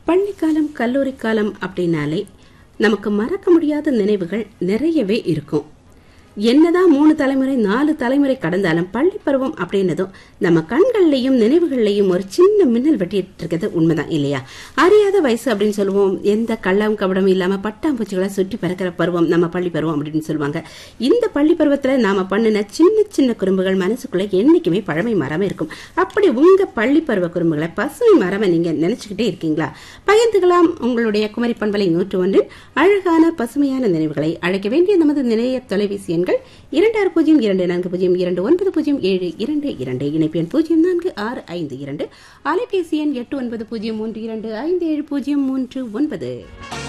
பள்ளிக்காலம் கல்லூரி காலம் அப்படின்னாலே நமக்கு மறக்க முடியாத நினைவுகள் நிறையவே இருக்கும். என்னதான் 3 தலைமுறை 4 தலைமுறை கடந்தாலும் பள்ளி பருவம் அப்படின்னதும் நம்ம கண்கள்லயும் நினைவுகள்லயும் ஒரு சின்ன மின்னல் வெட்டிட்டு இருக்கிறது உண்மைதான் இல்லையா? அறியாத வயசு அப்படின்னு சொல்லுவோம். எந்த கள்ளம் கபடம் இல்லாம பட்டாம்பூச்சிகளை சுற்றி பறக்கிற பருவம் நம்ம பள்ளி பருவம் அப்படின்னு சொல்லுவாங்க. இந்த பள்ளி பருவத்துல நாம பண்ணின சின்ன சின்ன குறும்புகள் மனசுக்குள்ள என்னைக்குமே பழமை மரமே இருக்கும். அப்படி உங்க பள்ளி பருவ குறும்புகளை பசுமை மரமை நீங்க நினைச்சுக்கிட்டே இருக்கீங்களா? பகிர்ந்துக்கலாம். உங்களுடைய குமரி பண்பலை 101 அழகான பசுமையான நினைவுகளை அழைக்க வேண்டிய நமது நிலைய தொலைபேசி எண்கள் 260240290722 இணைப்பு எண் 0465 அலைபேசி எண் 8903257039.